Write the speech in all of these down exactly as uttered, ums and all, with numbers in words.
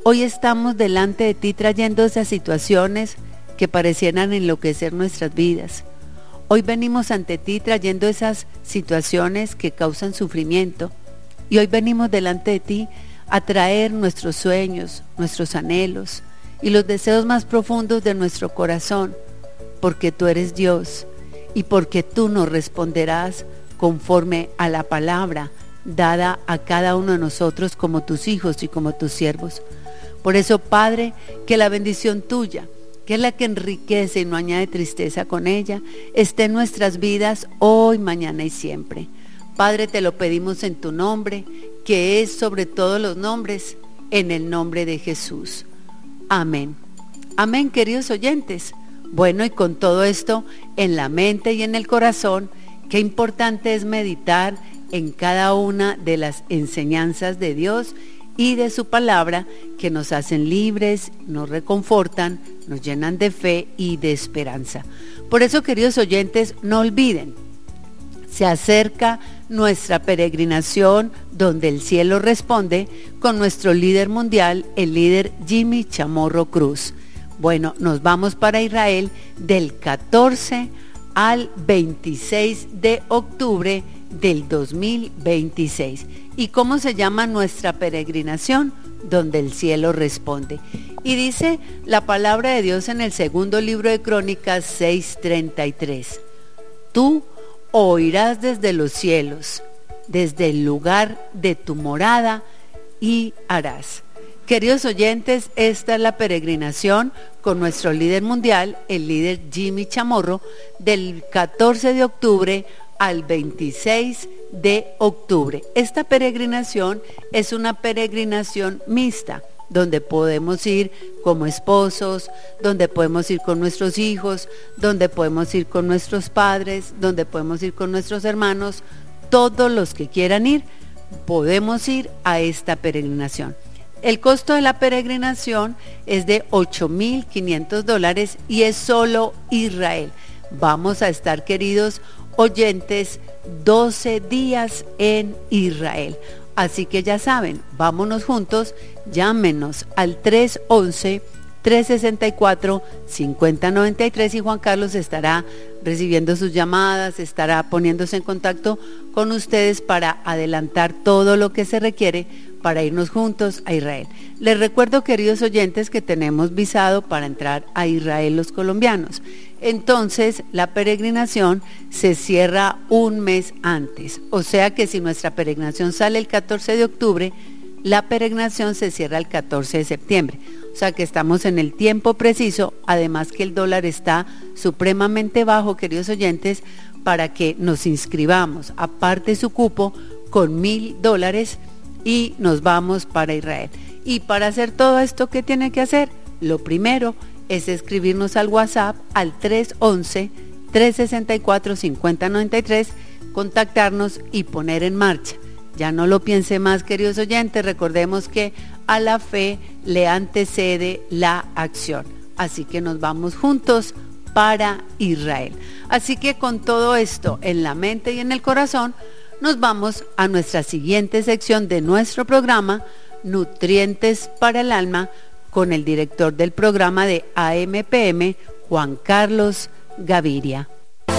Hoy estamos delante de ti trayendo esas situaciones que parecieran enloquecer nuestras vidas. Hoy venimos ante ti trayendo esas situaciones que causan sufrimiento. Y hoy venimos delante de ti a traer nuestros sueños, nuestros anhelos y los deseos más profundos de nuestro corazón, porque tú eres Dios y porque tú nos responderás conforme a la palabra dada a cada uno de nosotros como tus hijos y como tus siervos. Por eso, Padre, que la bendición tuya, que es la que enriquece y no añade tristeza con ella, esté en nuestras vidas hoy, mañana y siempre. Padre, te lo pedimos en tu nombre, que es sobre todos los nombres, en el nombre de Jesús. Amén. Amén, queridos oyentes. Bueno, y con todo esto en la mente y en el corazón, qué importante es meditar en cada una de las enseñanzas de Dios y de su palabra, que nos hacen libres, nos reconfortan, nos llenan de fe y de esperanza. Por eso, queridos oyentes, no olviden, se acerca nuestra peregrinación donde el cielo responde con nuestro líder mundial, el líder Jimmy Chamorro Cruz. Bueno, nos vamos para Israel del catorce al veintiséis de octubre del dos mil veintiséis. ¿Y cómo se llama nuestra peregrinación? Donde el cielo responde. Y dice la palabra de Dios en el segundo libro de Crónicas seis treinta y tres. Tú oirás desde los cielos, desde el lugar de tu morada, y harás. Queridos oyentes, esta es la peregrinación con nuestro líder mundial, el líder Jimmy Chamorro, del catorce de octubre al veintiséis de octubre. Esta peregrinación es una peregrinación mixta, donde podemos ir como esposos, donde podemos ir con nuestros hijos, donde podemos ir con nuestros padres, donde podemos ir con nuestros hermanos. Todos los que quieran ir, podemos ir a esta peregrinación. El costo de la peregrinación es de ocho mil quinientos dólares y es solo Israel. Vamos a estar, queridos oyentes, doce días en Israel. Así que ya saben, vámonos juntos, llámenos al tres once, tres sesenta y cuatro, cincuenta noventa y tres y Juan Carlos estará recibiendo sus llamadas, estará poniéndose en contacto con ustedes para adelantar todo lo que se requiere para irnos juntos a Israel. Les recuerdo, queridos oyentes, que tenemos visado para entrar a Israel los colombianos. Entonces, la peregrinación se cierra un mes antes. O sea que si nuestra peregrinación sale el catorce de octubre, la peregrinación se cierra el catorce de septiembre. O sea que estamos en el tiempo preciso, además que el dólar está supremamente bajo, queridos oyentes, para que nos inscribamos, aparte su cupo, con mil dólares y nos vamos para Israel. Y para hacer todo esto, ¿qué tiene que hacer? Lo primero es escribirnos al WhatsApp al tres once, tres sesenta y cuatro, cincuenta noventa y tres, contactarnos y poner en marcha. Ya no lo piense más, queridos oyentes, recordemos que a la fe le antecede la acción. Así que nos vamos juntos para Israel. Así que con todo esto en la mente y en el corazón, nos vamos a nuestra siguiente sección de nuestro programa, Nutrientes para el Alma, con el director del programa de A M P M, Juan Carlos Gaviria.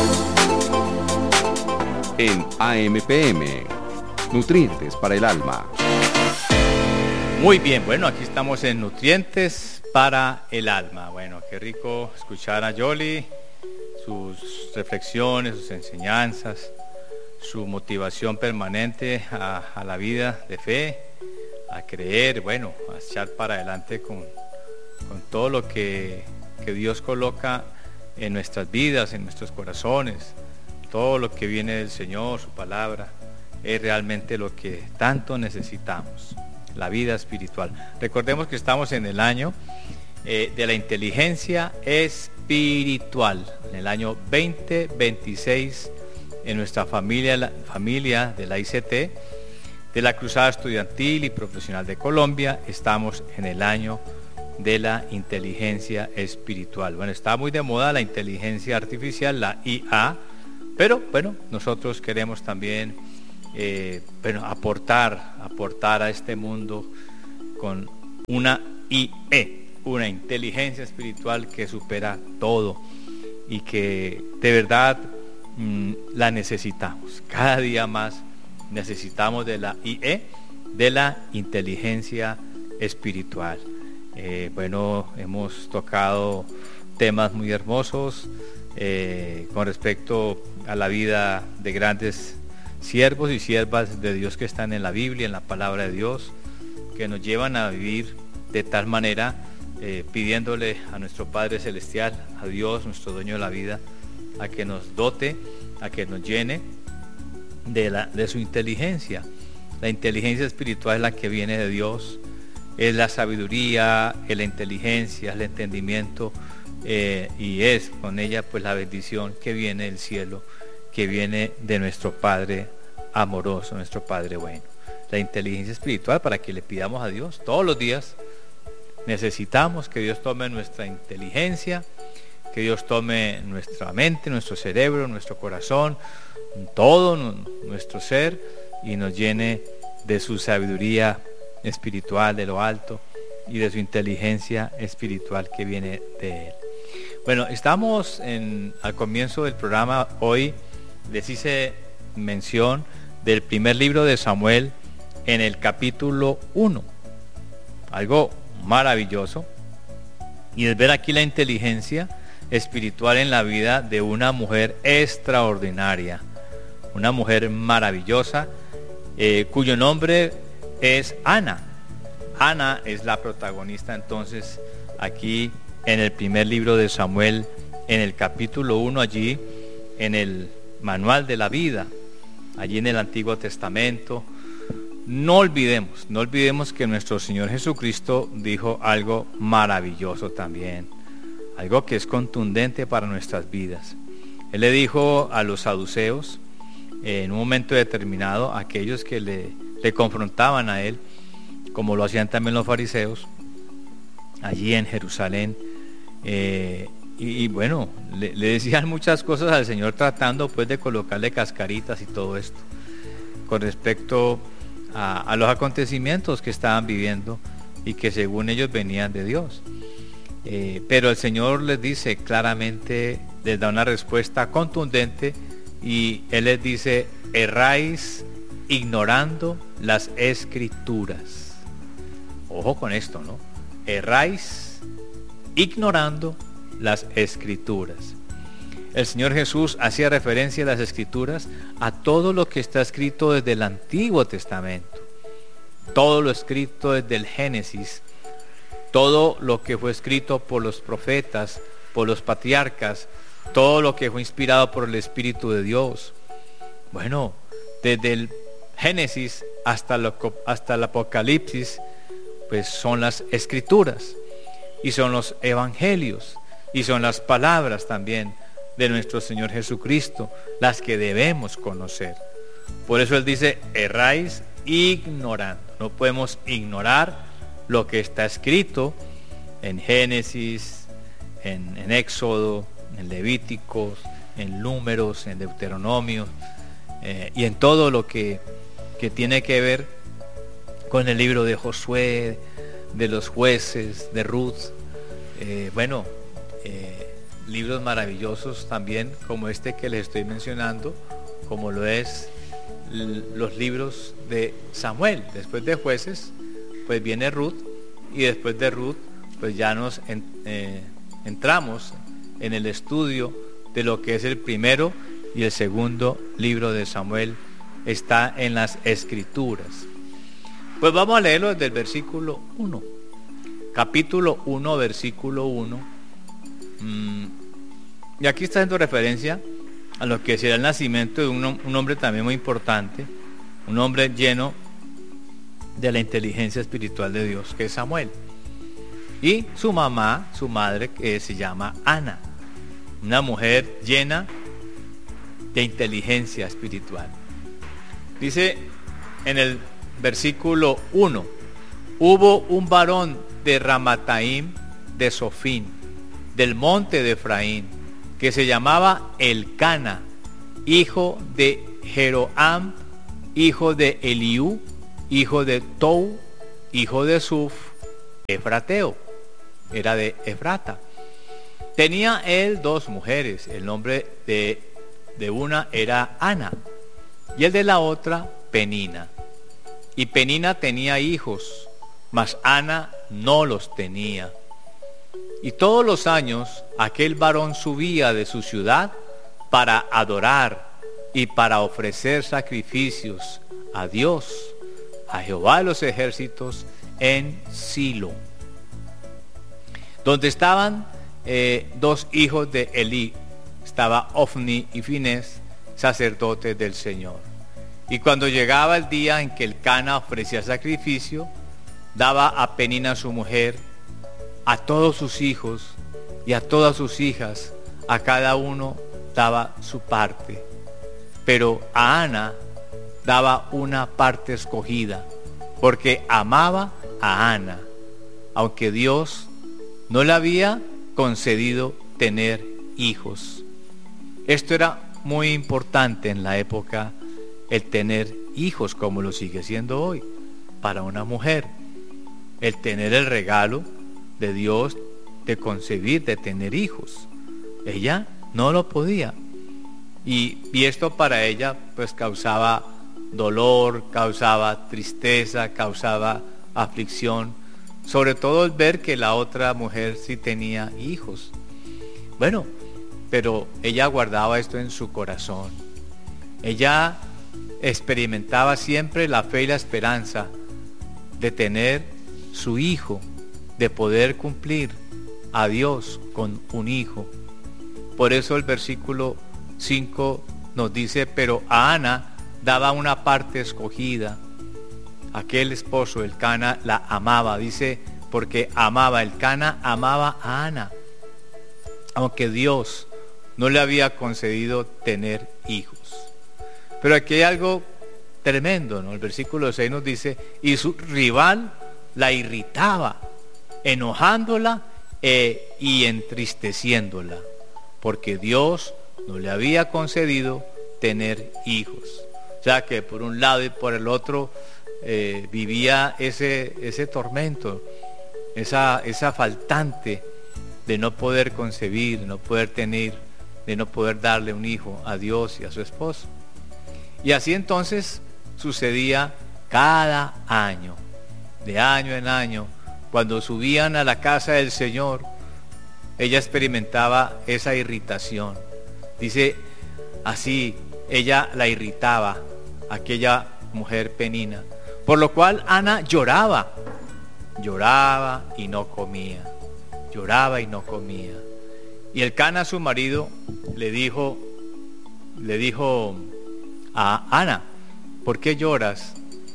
En A M P M, Nutrientes para el Alma. Muy bien, bueno, aquí estamos en Nutrientes para el Alma. Bueno, qué rico escuchar a Yoli, sus reflexiones, sus enseñanzas, su motivación permanente a, a la vida de fe, a creer, bueno, a echar para adelante con, con todo lo que, que Dios coloca en nuestras vidas, en nuestros corazones. Todo lo que viene del Señor, su palabra, es realmente lo que tanto necesitamos, la vida espiritual. Recordemos que estamos en el año eh, de la inteligencia espiritual, en el año veinte veintiséis, en nuestra familia, la familia de la I C T, de la Cruzada Estudiantil y Profesional de Colombia, estamos en el año de la inteligencia espiritual. Bueno, está muy de moda la inteligencia artificial, la I A, pero bueno, nosotros queremos también eh, bueno, aportar, aportar a este mundo con una I E, una inteligencia espiritual que supera todo y que de verdad mmm, la necesitamos. Cada día más necesitamos de la I E, de la inteligencia espiritual. Eh, bueno, hemos tocado temas muy hermosos eh, con respecto a la vida de grandes siervos y siervas de Dios que están en la Biblia, en la palabra de Dios, que nos llevan a vivir de tal manera, eh, pidiéndole a nuestro Padre Celestial, a Dios, nuestro dueño de la vida, a que nos dote, a que nos llene de, la, de su inteligencia. La inteligencia espiritual es la que viene de Dios, es la sabiduría, es la inteligencia, es el entendimiento, eh, y es con ella pues la bendición que viene del cielo, que viene de nuestro Padre amoroso, nuestro Padre bueno. La inteligencia espiritual para que le pidamos a Dios todos los días. Necesitamos que Dios tome nuestra inteligencia, que Dios tome nuestra mente, nuestro cerebro, nuestro corazón, todo nuestro ser, y nos llene de su sabiduría espiritual de lo alto y de su inteligencia espiritual que viene de Él. Bueno, estamos en, al comienzo del programa. Hoy les hice mención del primer libro de Samuel en el capítulo uno. Algo maravilloso, y es ver aquí la inteligencia espiritual en la vida de una mujer extraordinaria, una mujer maravillosa, eh, cuyo nombre es Ana. Ana es la protagonista entonces aquí en el primer libro de Samuel, en el capítulo uno, allí en el manual de la vida, allí en el Antiguo Testamento. No olvidemos, no olvidemos que nuestro Señor Jesucristo dijo algo maravilloso también, algo que es contundente para nuestras vidas. Él le dijo a los saduceos, eh, en un momento determinado, a aquellos que le, le confrontaban a Él, como lo hacían también los fariseos, allí en Jerusalén, eh, y, y bueno, le, le decían muchas cosas al Señor, tratando pues de colocarle cascaritas y todo esto, con respecto a, a los acontecimientos que estaban viviendo y que según ellos venían de Dios. Eh, pero el Señor les dice claramente, les da una respuesta contundente, y Él les dice: erráis ignorando las escrituras. Ojo con esto, ¿no? Erráis ignorando las escrituras. El Señor Jesús hacía referencia a las escrituras, a todo lo que está escrito desde el Antiguo Testamento, todo lo escrito desde el Génesis, todo lo que fue escrito por los profetas, por los patriarcas, todo lo que fue inspirado por el Espíritu de Dios. Bueno, desde el Génesis hasta, lo, hasta el Apocalipsis, pues son las escrituras, y son los evangelios, y son las palabras también de nuestro Señor Jesucristo, las que debemos conocer. Por eso Él dice: erráis ignorando. No podemos ignorar lo que está escrito en Génesis, en, en Éxodo, en Levíticos, en Números, en Deuteronomio, eh, y en todo lo que, que tiene que ver con el libro de Josué, de los jueces, de Ruth. Eh, bueno, eh, libros maravillosos también, como este que les estoy mencionando, como lo es l- los libros de Samuel. Después de jueces, pues viene Ruth, y después de Ruth, pues ya nos en, eh, entramos en el estudio de lo que es el primero y el segundo libro de Samuel. Está en las escrituras. Pues vamos a leerlo desde el versículo uno. Capítulo uno, versículo uno. Mm, y aquí está haciendo referencia a lo que será el nacimiento de un, un hombre también muy importante, un hombre lleno de la inteligencia espiritual de Dios, que es Samuel. Y su mamá, su madre, que se llama Ana, una mujer llena de inteligencia espiritual. Dice en el versículo uno: hubo un varón de Ramataim de Sofín, del monte de Efraín, que se llamaba Elcana, hijo de Jeroam, hijo de Eliú, hijo de Tou, hijo de Suf, efrateo, era de Efrata. Tenía él dos mujeres, el nombre de, de una era Ana y el de la otra Penina. Y Penina tenía hijos, mas Ana no los tenía. Y todos los años aquel varón subía de su ciudad para adorar y para ofrecer sacrificios a Dios, a Jehová de los ejércitos, en Silo, donde estaban eh, dos hijos de Elí, estaba Ofni y Finés, sacerdotes del Señor. Y cuando llegaba el día en que el Cana ofrecía sacrificio, daba a Penina su mujer, a todos sus hijos y a todas sus hijas, a cada uno daba su parte. Pero a Ana daba una parte escogida, porque amaba a Ana, aunque Dios no le había concedido tener hijos. Esto era muy importante en la época, el tener hijos, como lo sigue siendo hoy, para una mujer. El tener el regalo de Dios de concebir, de tener hijos. Ella no lo podía. Y, y esto para ella pues causaba dolor, causaba tristeza, causaba aflicción, sobre todo el ver que la otra mujer sí tenía hijos. Bueno, pero ella guardaba esto en su corazón. Ella experimentaba siempre la fe y la esperanza de tener su hijo, de poder cumplir a Dios con un hijo. Por eso el versículo cinco nos dice, pero a Ana daba una parte escogida. Aquel esposo, el Cana, la amaba, dice, porque amaba, el Cana amaba a Ana, aunque Dios no le había concedido tener hijos. Pero aquí hay algo tremendo, ¿no? El versículo seis nos dice, y su rival la irritaba, enojándola eh, y entristeciéndola, porque Dios no le había concedido tener hijos. O sea que por un lado y por el otro eh, vivía ese, ese tormento, esa, esa faltante de no poder concebir, de no poder tener, de no poder darle un hijo a Dios y a su esposo. Y así entonces sucedía cada año, de año en año, cuando subían a la casa del Señor, ella experimentaba esa irritación. Dice así, ella la irritaba, aquella mujer Penina, por lo cual Ana lloraba, lloraba y no comía, lloraba y no comía. Y el Cana, su marido, le dijo, le dijo a Ana, ¿por qué lloras?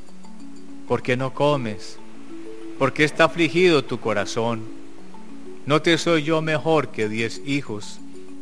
¿Por qué no comes? ¿Por qué está afligido tu corazón? ¿No te soy yo mejor que diez hijos?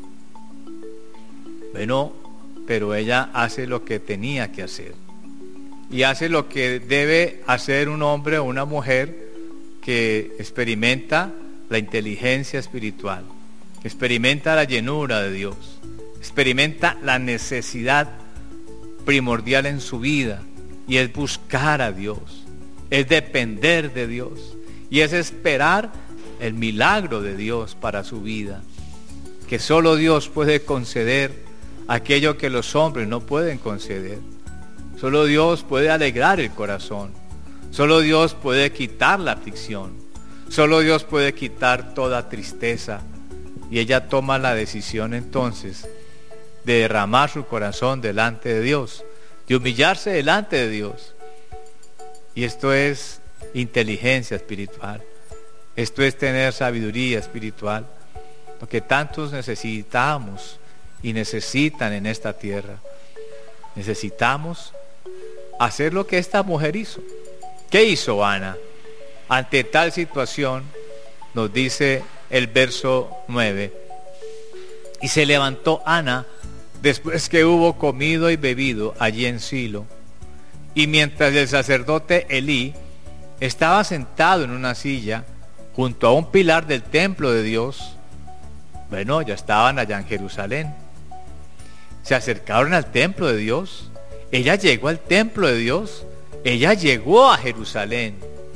Bueno, pero ella hace lo que tenía que hacer. Y hace lo que debe hacer un hombre o una mujer que experimenta la inteligencia espiritual, que experimenta la llenura de Dios, experimenta la necesidad primordial en su vida, y es buscar a Dios, es depender de Dios, y es esperar el milagro de Dios para su vida, que solo Dios puede conceder aquello que los hombres no pueden conceder. Solo Dios puede alegrar el corazón, solo Dios puede quitar la aflicción, solo Dios puede quitar toda tristeza. Y ella toma la decisión entonces de derramar su corazón delante de Dios, de humillarse delante de Dios. Y esto es inteligencia espiritual, esto es tener sabiduría espiritual, lo que tantos necesitamos y necesitan en esta tierra. Necesitamos hacer lo que esta mujer hizo. ¿Qué hizo Ana? Ante tal situación, nos dice el verso nueve, y se levantó Ana después que hubo comido y bebido allí en Silo, y mientras el sacerdote Elí estaba sentado en una silla junto a un pilar del templo de Dios. Bueno, ya estaban allá en Jerusalén, se acercaron al templo de Dios. Ella llegó al templo de Dios, ella llegó a Jerusalén,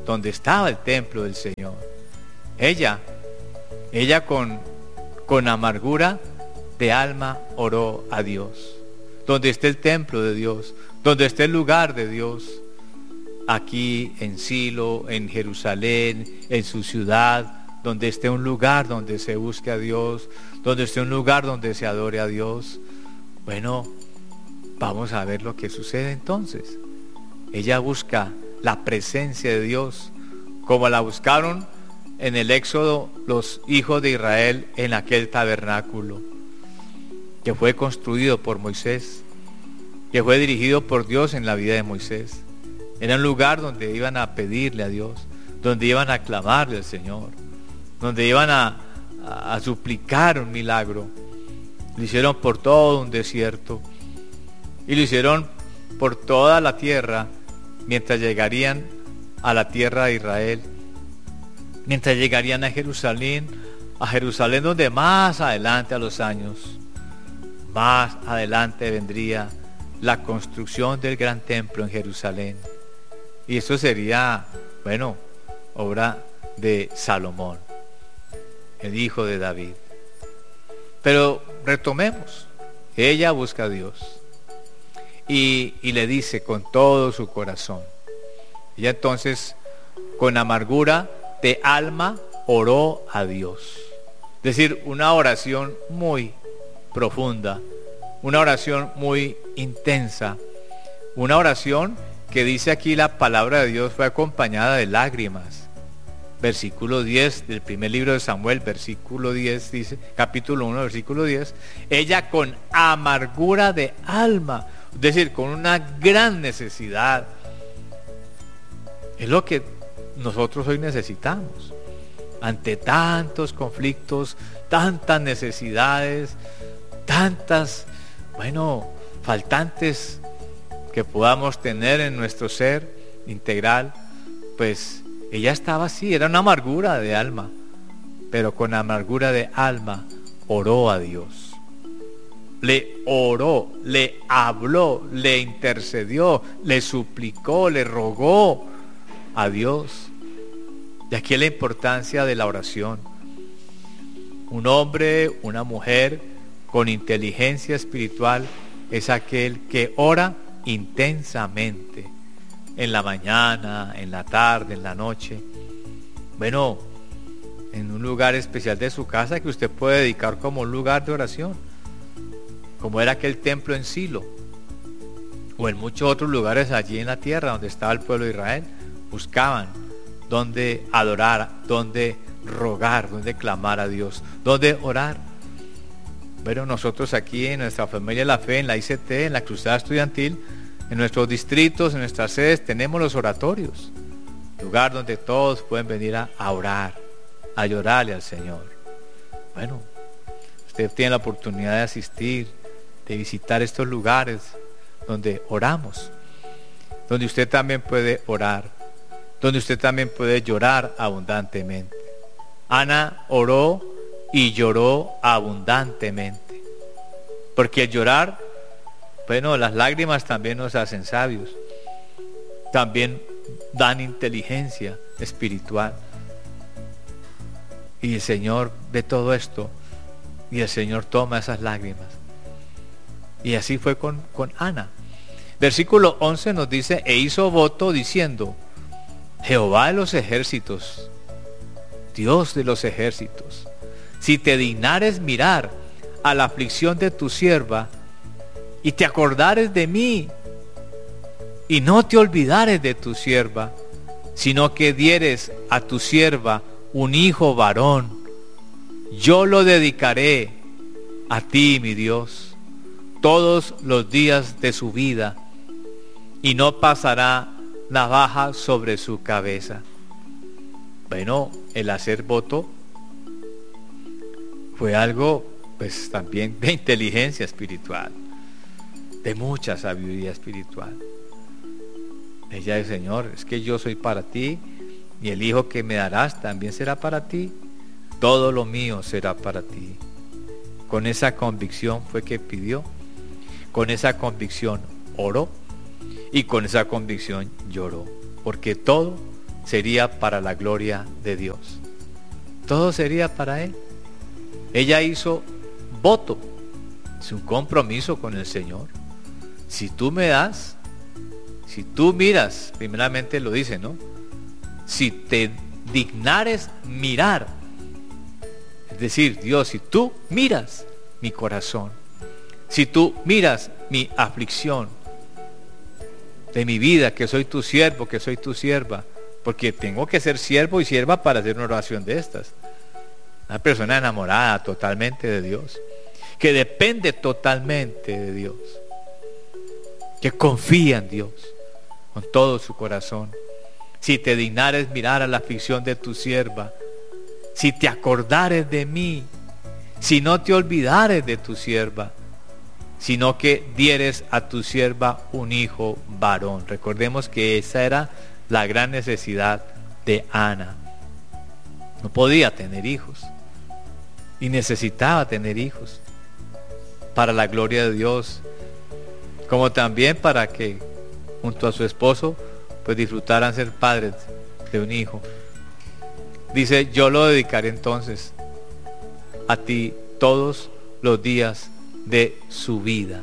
donde estaba el templo del Señor. Ella, ella con, con amargura de alma oró a Dios. Donde esté el templo de Dios, donde esté el lugar de Dios, aquí en Silo, en Jerusalén, en su ciudad, donde esté un lugar donde se busque a Dios, donde esté un lugar donde se adore a Dios. Bueno, vamos a ver lo que sucede entonces. Ella busca la presencia de Dios, como la buscaron en el Éxodo los hijos de Israel en aquel tabernáculo, que fue construido por Moisés, que fue dirigido por Dios en la vida de Moisés. Era un lugar donde iban a pedirle a Dios, donde iban a clamarle al Señor, donde iban a, a, a suplicar un milagro. Lo hicieron por todo un desierto y lo hicieron por toda la tierra mientras llegarían a la tierra de Israel, mientras llegarían a Jerusalén, a Jerusalén donde más adelante a los años, más adelante vendría la construcción del gran templo en Jerusalén. Y eso sería, bueno, obra de Salomón, el hijo de David. Pero retomemos, ella busca a Dios y, y le dice con todo su corazón. Ella entonces, con amargura de alma, oró a Dios. Es decir, una oración muy profunda, una oración muy intensa, una oración que dice aquí la palabra de Dios fue acompañada de lágrimas. Versículo diez del primer libro de Samuel, versículo diez dice, capítulo uno, versículo diez, ella con amargura de alma, es decir, con una gran necesidad. Es lo que nosotros hoy necesitamos. Ante tantos conflictos, tantas necesidades, tantas, bueno, faltantes que podamos tener en nuestro ser integral, pues ella estaba así, era una amargura de alma, pero con amargura de alma oró a Dios. Le oró, le habló, le intercedió, le suplicó, le rogó a Dios. De aquí la importancia de la oración. Un hombre, una mujer con inteligencia espiritual es aquel que ora intensamente, en la mañana, en la tarde, en la noche. Bueno, en un lugar especial de su casa que usted puede dedicar como un lugar de oración, como era aquel templo en Silo, o en muchos otros lugares allí en la tierra donde estaba el pueblo de Israel. Buscaban donde adorar, donde rogar, donde clamar a Dios, donde orar. Pero nosotros aquí en nuestra familia de la fe, en la I C T, en la Cruzada Estudiantil, en nuestros distritos, en nuestras sedes, tenemos los oratorios, lugar donde todos pueden venir a, a orar, a llorarle al Señor. Bueno, usted tiene la oportunidad de asistir, de visitar estos lugares donde oramos, donde usted también puede orar, donde usted también puede llorar abundantemente. Ana oró y lloró abundantemente, porque el llorar, bueno, las lágrimas también nos hacen sabios, también dan inteligencia espiritual. Y el Señor ve todo esto y el Señor toma esas lágrimas. Y así fue con, con Ana. Versículo once nos dice, e hizo voto diciendo, Jehová de los ejércitos, Dios de los ejércitos, si te dignares mirar a la aflicción de tu sierva, y te acordares de mí, y no te olvidares de tu sierva, sino que dieres a tu sierva un hijo varón, yo lo dedicaré a ti, mi Dios, todos los días de su vida, y no pasará navaja sobre su cabeza. Bueno, el hacer voto fue algo, pues también de inteligencia espiritual, de mucha sabiduría espiritual. Ella dice, Señor, es que yo soy para ti, y el hijo que me darás también será para ti, todo lo mío será para ti. Con esa convicción fue que pidió, con esa convicción oró, y con esa convicción lloró, porque todo sería para la gloria de Dios. Todo sería para Él. Ella hizo voto, es un compromiso con el Señor. Si tú me das, si tú miras, primeramente lo dice, ¿no? Si te dignares mirar, es decir, Dios, si tú miras mi corazón, si tú miras mi aflicción de mi vida, que soy tu siervo, que soy tu sierva, porque tengo que ser siervo y sierva para hacer una oración de estas. Una persona enamorada totalmente de Dios, que depende totalmente de Dios, que confía en Dios con todo su corazón. Si te dignares mirar a la aflicción de tu sierva, si te acordares de mí, si no te olvidares de tu sierva, sino que dieres a tu sierva un hijo varón. Recordemos que esa era la gran necesidad de Ana. No podía tener hijos y necesitaba tener hijos para la gloria de Dios, como también para que junto a su esposo pues disfrutaran ser padres de un hijo. Dice, yo lo dedicaré entonces a ti todos los días de su vida.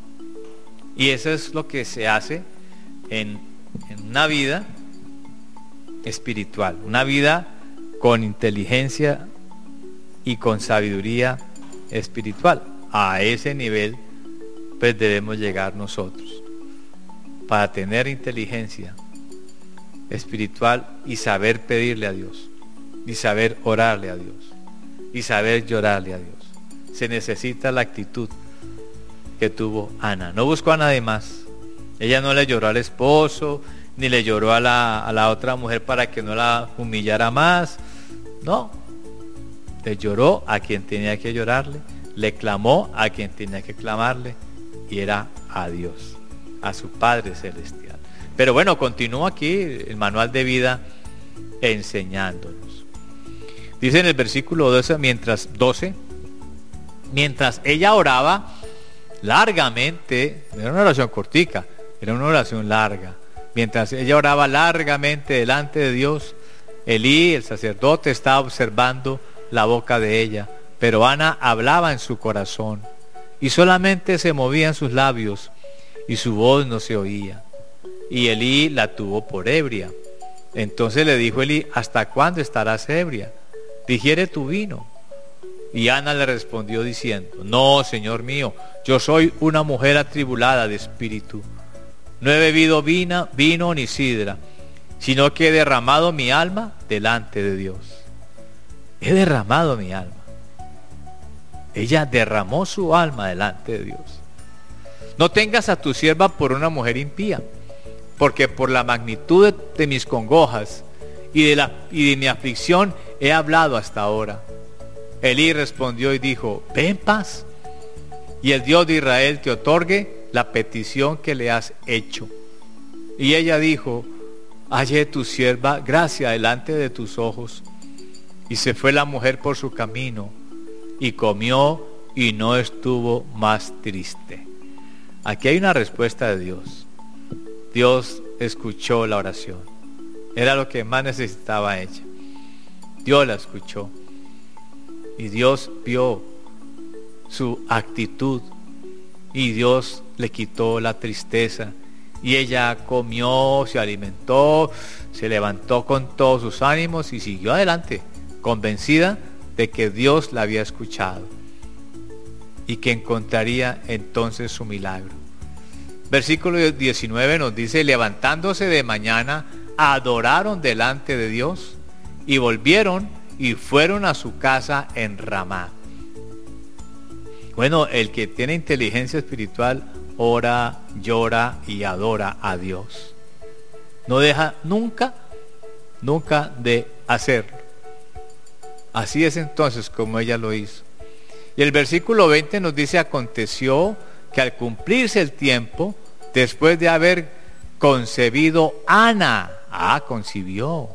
Y eso es lo que se hace en, en una vida espiritual, una vida con inteligencia y con sabiduría espiritual. A ese nivel pues debemos llegar nosotros, para tener inteligencia espiritual y saber pedirle a Dios, y saber orarle a Dios, y saber llorarle a Dios. Se necesita la actitud que tuvo Ana. No buscó a nadie más. Ella no le lloró al esposo, ni le lloró a la, a la otra mujer para que no la humillara más. No. Le lloró a quien tenía que llorarle, le clamó a quien tenía que clamarle, y era a Dios, a su Padre Celestial. Pero bueno, continúa aquí el manual de vida enseñándonos. Dice en el versículo doce, mientras doce, mientras ella oraba largamente, no era una oración cortica, era una oración larga. Mientras ella oraba largamente delante de Dios, Elí, el sacerdote, estaba observando la boca de ella, pero Ana hablaba en su corazón, y solamente se movían sus labios, y su voz no se oía. Y Elí la tuvo por ebria. Entonces le dijo Elí, ¿hasta cuándo estarás ebria? Digiere tu vino. Y Ana le respondió diciendo, no, Señor mío, yo soy una mujer atribulada de espíritu. No he bebido vino, vino ni sidra, sino que he derramado mi alma delante de Dios. He derramado mi alma. Ella derramó su alma delante de Dios. No tengas a tu sierva por una mujer impía, porque por la magnitud de, de mis congojas y de, la, y de mi aflicción he hablado hasta ahora. Elí respondió y dijo, ve en paz, y el Dios de Israel te otorgue la petición que le has hecho. Y ella dijo, hallé tu sierva gracia delante de tus ojos. Y se fue la mujer por su camino, y comió, y no estuvo más triste. Aquí hay una respuesta de Dios. Dios escuchó la oración. Era lo que más necesitaba ella. Dios la escuchó. Y Dios vio su actitud. Y Dios le quitó la tristeza. Y ella comió, se alimentó, se levantó con todos sus ánimos y siguió adelante, convencida de que Dios la había escuchado y que encontraría entonces su milagro. Versículo diecinueve nos dice, levantándose de mañana, adoraron delante de Dios y volvieron y fueron a su casa en Ramá. Bueno, el que tiene inteligencia espiritual ora, llora y adora a Dios. No deja nunca, nunca de hacerlo. Así es entonces como ella lo hizo. Y el versículo veinte nos dice, aconteció que al cumplirse el tiempo, después de haber concebido Ana, ah, concibió,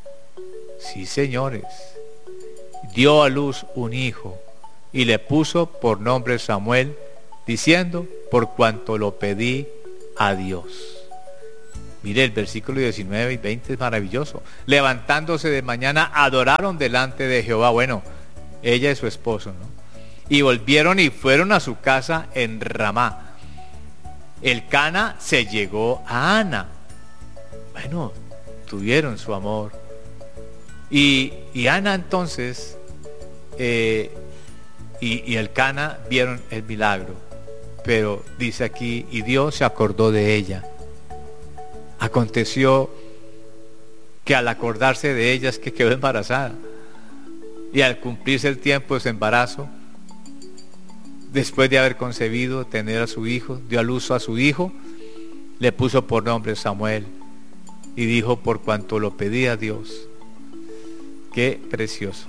sí señores, dio a luz un hijo y le puso por nombre Samuel, diciendo, por cuanto lo pedí a Dios. Mire, el versículo diecinueve y veinte es maravilloso. Levantándose de mañana, adoraron delante de Jehová. Bueno, ella y su esposo, ¿no? Y volvieron y fueron a su casa en Ramá. Elcana se llegó a Ana. Bueno, tuvieron su amor. Y, y Ana entonces, eh, y, y Elcana vieron el milagro. Pero dice aquí, y Dios se acordó de ella. Aconteció que al acordarse de ella es que quedó embarazada. Y al cumplirse el tiempo de su embarazo, después de haber concebido, tener a su hijo, dio a luz a su hijo, le puso por nombre Samuel. Y dijo, por cuanto lo pedía Dios. Qué precioso.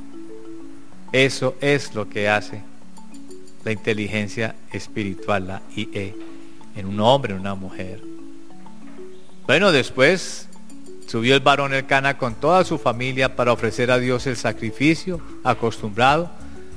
Eso es lo que hace la inteligencia espiritual, la I E, en un hombre, en una mujer. Bueno, después subió el varón Elcana con toda su familia para ofrecer a Dios el sacrificio acostumbrado.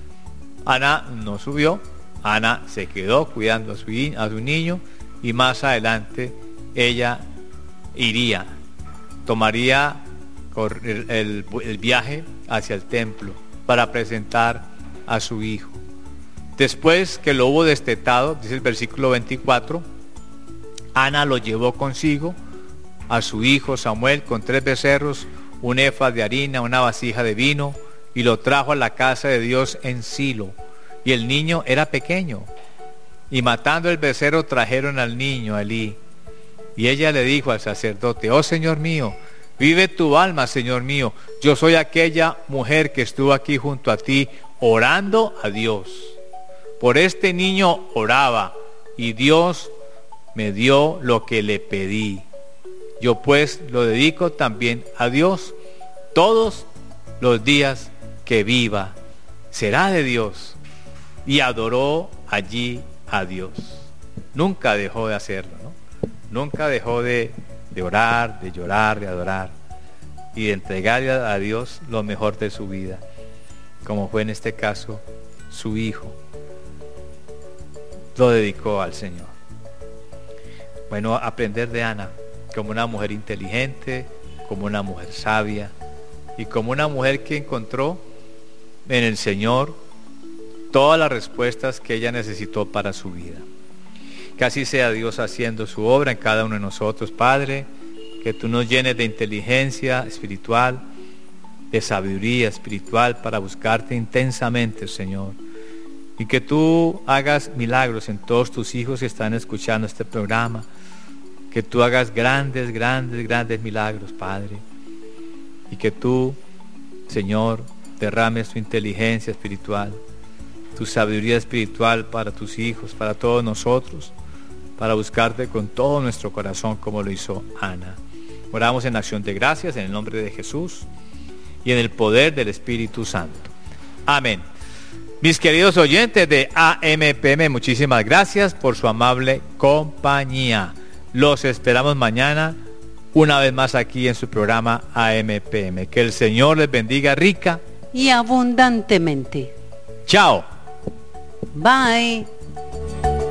Ana no subió, Ana se quedó cuidando a su, a su niño, y más adelante ella iría, tomaría el, el, el viaje hacia el templo para presentar a su hijo. Después que lo hubo destetado, dice el versículo veinticuatro, Ana lo llevó consigo a su hijo Samuel con tres becerros, un efa de harina, una vasija de vino, y lo trajo a la casa de Dios en Silo. Y el niño era pequeño. Y matando el becerro trajeron al niño a Elí. Y ella le dijo al sacerdote, oh Señor mío, vive tu alma, Señor mío. Yo soy aquella mujer que estuvo aquí junto a ti orando a Dios. Por este niño oraba, y Dios me dio lo que le pedí. Yo pues lo dedico también a Dios todos los días que viva. Será de Dios. Y adoró allí a Dios. Nunca dejó de hacerlo, ¿no? Nunca dejó de, de orar, de llorar, de adorar y de entregarle a Dios lo mejor de su vida, como fue en este caso su hijo. Lo dedicó al Señor. Bueno, aprender de Ana como una mujer inteligente, como una mujer sabia y como una mujer que encontró en el Señor todas las respuestas que ella necesitó para su vida. Que así sea Dios haciendo su obra en cada uno de nosotros, Padre, que tú nos llenes de inteligencia espiritual, de sabiduría espiritual para buscarte intensamente, Señor. Y que tú hagas milagros en todos tus hijos que están escuchando este programa. Que tú hagas grandes, grandes, grandes milagros, Padre. Y que tú, Señor, derrames tu inteligencia espiritual, tu sabiduría espiritual para tus hijos, para todos nosotros, para buscarte con todo nuestro corazón como lo hizo Ana. Oramos en acción de gracias en el nombre de Jesús y en el poder del Espíritu Santo. Amén. Mis queridos oyentes de A M P M, muchísimas gracias por su amable compañía. Los esperamos mañana una vez más aquí en su programa A M P M. Que el Señor les bendiga rica y abundantemente. Chao. Bye.